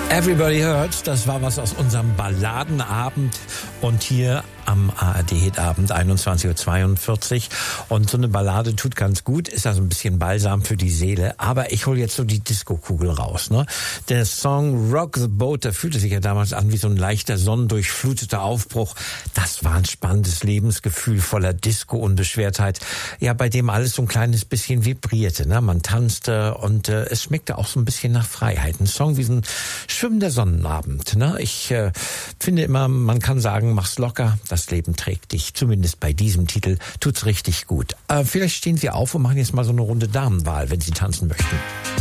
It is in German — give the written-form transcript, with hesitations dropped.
Everybody Hurts, das war was aus unserem Balladenabend und hier am ARD-Hitabend 21:42 Uhr. Und so eine Ballade tut ganz gut, ist also ein bisschen Balsam für die Seele. Aber ich hole jetzt so die Disco-Kugel raus, ne? Der Song Rock the Boat, der fühlte sich ja damals an wie so ein leichter, sonnendurchfluteter Aufbruch. Das war ein spannendes Lebensgefühl voller Disco-Unbeschwertheit. Ja, bei dem alles so ein kleines bisschen vibrierte, ne? Man tanzte und es schmeckte auch so ein bisschen nach Freiheit. Ein Song wie so ein schwimmender Sonnenabend, ne? Ich finde immer, man kann sagen, mach's locker. Das Leben trägt dich. Zumindest bei diesem Titel tut's richtig gut. Vielleicht stehen Sie auf und machen jetzt mal so eine Runde Damenwahl, wenn Sie tanzen möchten.